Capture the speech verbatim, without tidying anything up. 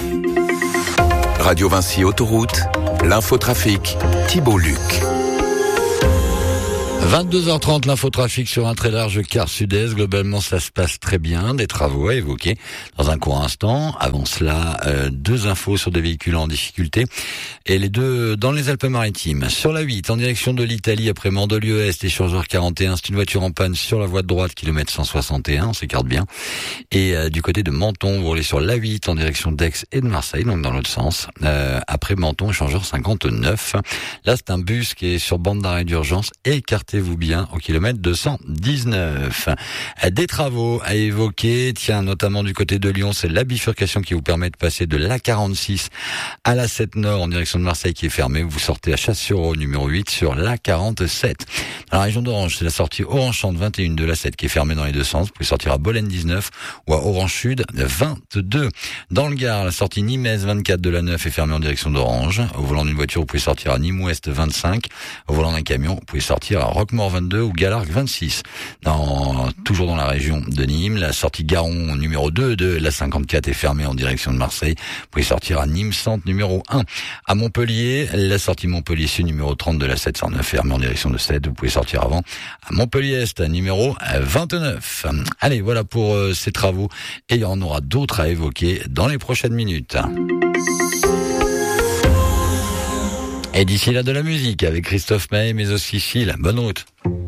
Radio Vinci Autoroute, l'infotrafic, Thibault Luc. vingt-deux heures trente, l'infotrafic sur un très large quart sud-est. Globalement, ça se passe très bien. Des travaux à évoquer dans un court instant. Avant cela, euh, deux infos sur des véhicules en difficulté. Et les deux dans les Alpes-Maritimes. Sur la huit, en direction de l'Italie, après Mandelieu-Est, échangeur quarante et un, c'est une voiture en panne sur la voie de droite, kilomètre cent soixante et un, on s'écarte bien. Et euh, du côté de Menton, vous roulez sur l'A huit, en direction d'Aix et de Marseille, donc dans l'autre sens. Euh, après Menton, échangeur cinquante-neuf. Là, c'est un bus qui est sur bande d'arrêt d'urgence. Écartez-vous bien au kilomètre deux cent dix-neuf. Des travaux à évoquer, tiens, notamment du côté de Lyon, c'est la bifurcation qui vous permet de passer de l'A quarante-six à l'A sept Nord en direction de Marseille qui est fermée. Vous sortez à Chasse-sur-Eau, numéro huit, sur l'A quarante-sept. Dans la région d'Orange, c'est la sortie Orange-Champ vingt et un de l'A sept qui est fermée dans les deux sens. Vous pouvez sortir à Bolène dix-neuf ou à Orange-Sud vingt-deux. Dans le Gard, la sortie Nîmes vingt-quatre de l'A neuf est fermée en direction d'Orange. Au volant d'une voiture, vous pouvez sortir à Nîmes-Ouest vingt-cinq. Au volant d'un camion, vous pouvez sortir à Roquemort vingt-deux ou Galargue vingt-six. Dans, toujours dans la région de Nîmes, la sortie Garon numéro deux de l'A cinquante-quatre est fermée en direction de Marseille. Vous pouvez sortir à Nîmes Centre numéro un. À Montpellier, la sortie Montpellier Sud numéro trente de l'A sept cent neuf fermée en direction de Sète. Vous pouvez sortir avant à Montpellier Est numéro vingt-neuf. Allez, voilà pour euh, ces travaux et il y en aura d'autres à évoquer dans les prochaines minutes. Et d'ici là, de la musique avec Christophe Maé, mais aussi Phil. Bonne route.